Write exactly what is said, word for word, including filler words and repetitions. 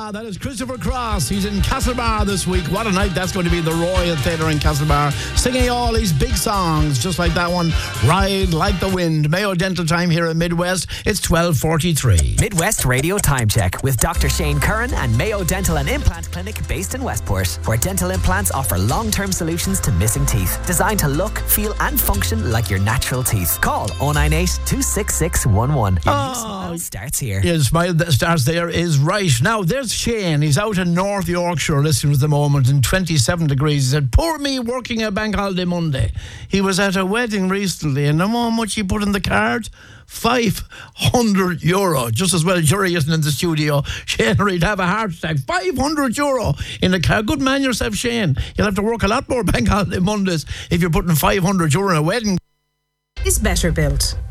Ah, that is Christopher Cross. He's in Castlebar this week. What a night that's going to be, the Royal Theatre in Castlebar, singing all these big songs, just like that one, Ride Like the Wind. Mayo Dental Time here at Midwest. It's twelve forty-three. Midwest Radio Time Check with Doctor Shane Curran and Mayo Dental and Implant Clinic based in Westport, where dental implants offer long-term solutions to missing teeth, designed to look, feel and function like your natural teeth. Call oh nine eight, two six six one one. Your Oh. new smile starts here. Yeah, the smile that starts there is right. Now, there's Shane. He's out in North Yorkshire listening at the moment in twenty-seven degrees. He said, poor me working a bank holiday Monday. He was at a wedding recently, and know how much he put in the card? five hundred euro. Just as well Jury isn't in the studio. Shane, or he'd have a heart attack. five hundred euro in the car. Good man yourself, Shane. You'll have to work a lot more bank holiday Mondays if you're putting five hundred euro in a wedding. Is better built.